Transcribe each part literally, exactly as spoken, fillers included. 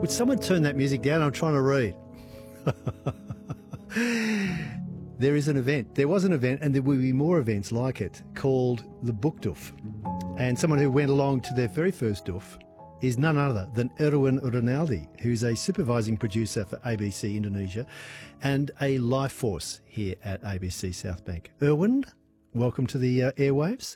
Would someone turn that music down? I'm trying to read. There is an event. There was an event, and there will be more events like it, called the Book Doof. And someone who went along to their very first doof is none other than Erwin Rinaldi, who's a supervising producer for A B C Indonesia and a life force here at A B C South Bank. Erwin, welcome to the uh, airwaves.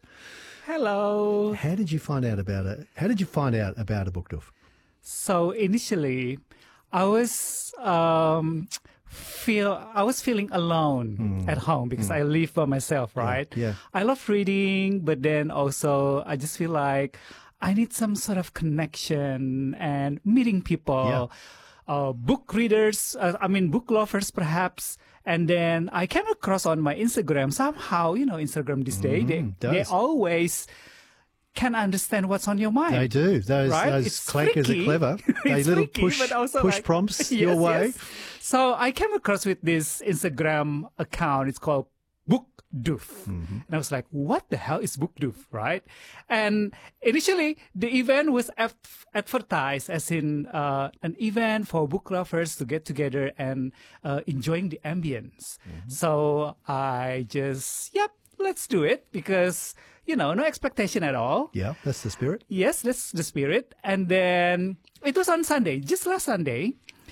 Hello. How did you find out about it? How did you find out about a book doof? So initially, I was um, feel I was feeling alone mm. at home because mm. I live by myself, right? Yeah, yeah. I love reading, but then also I just feel like I need some sort of connection and meeting people, yeah. uh, book readers, uh, I mean book lovers perhaps. And then I came across on my Instagram somehow, you know, Instagram this day, mm, they, they always can understand what's on your mind. They do. Those, right? those it's clankers freaky. are clever. They It's little freaky, push, but also push like, prompts yes, your way. Yes. So I came across with this Instagram account. It's called Book Doof. Mm-hmm. And I was like, what the hell is Book Doof, right? And initially, the event was af- advertised as in uh, an event for book lovers to get together and uh, enjoying the ambience. Mm-hmm. So I just, yep, let's do it because, you know, no expectation at all. Yeah, that's the spirit. Yes, that's the spirit. And then it was on Sunday, just last Sunday,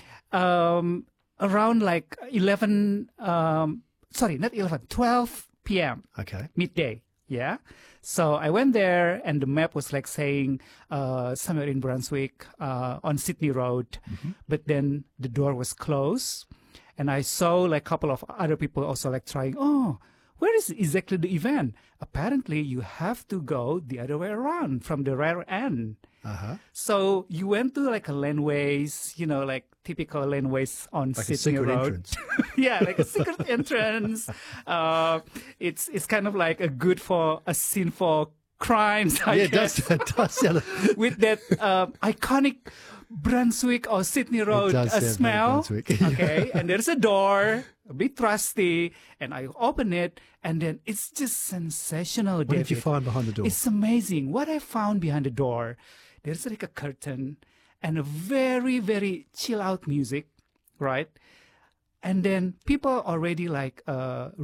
um, around like eleven, um, sorry, not eleven, twelve p.m. Okay. Midday. Yeah. So I went there and the map was like saying uh, somewhere in Brunswick uh, on Sydney Road. Mm-hmm. But then the door was closed. And I saw like a couple of other people also like trying, oh, where is exactly the event? Apparently, you have to go the other way around from the rear end. Uh-huh. So you went to like a laneways, you know, like typical laneways on like Sydney a secret Road. Entrance. Yeah, like a secret entrance. Uh, it's it's kind of like a good for a scene for crimes. I yeah, guess. it does. It does sound With that uh, iconic Brunswick or Sydney Road does uh, sound smell. Brunswick. Okay, and there's a door, a bit rusty, and I open it, and then it's just sensational. What David. did you find behind the door? It's amazing. What I found behind the door, there's like a curtain and a very, very chill out music, right? And then people already like uh,